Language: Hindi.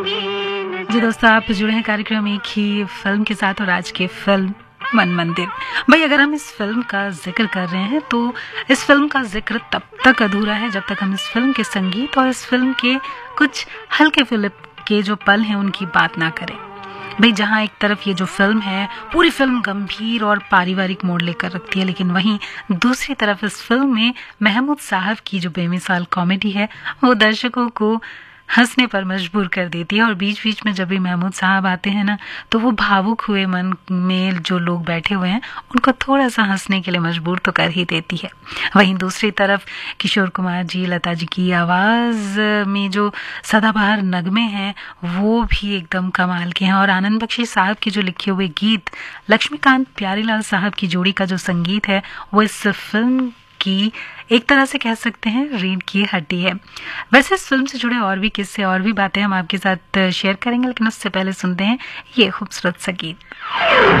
जी दोस्तों, आप जुड़े हैं कार्यक्रम एक ही फिल्म के साथ और आज की फिल्म मन मंदिर। भाई, अगर हम इस फिल्म का जिक्र कर रहे हैं तो इस फिल्म का जिक्र तब तक अधूरा है जब तक हम इस फिल्म के संगीत और इस फिल्म के कुछ हल्के फुल्के के जो पल हैं उनकी बात ना करें। भाई, जहाँ एक तरफ ये जो फिल्म है पूरी फिल्म गंभीर और पारिवारिक मोड़ लेकर रखती है, लेकिन वहीं दूसरी तरफ इस फिल्म में महमूद साहब की जो बेमिसाल कॉमेडी है वो दर्शकों को हंसने पर मजबूर कर देती है। और बीच बीच में जब भी महमूद साहब आते हैं ना, तो वो भावुक हुए मन में जो लोग बैठे हुए हैं उनको थोड़ा सा हंसने के लिए मजबूर तो कर ही देती है। वहीं दूसरी तरफ किशोर कुमार जी, लता जी की आवाज़ में जो सदाबहार नगमे हैं वो भी एकदम कमाल के हैं। और आनंद बख्शी साहब के जो लिखे हुए गीत, लक्ष्मीकांत प्यारीलाल साहब की जोड़ी का जो संगीत है वो इस फिल्म की एक तरह से कह सकते हैं रीढ़ की हड्डी है। वैसे इस फिल्म से जुड़े और भी किस्से और भी बातें हम आपके साथ शेयर करेंगे, लेकिन उससे पहले सुनते हैं ये खूबसूरत सा गीत।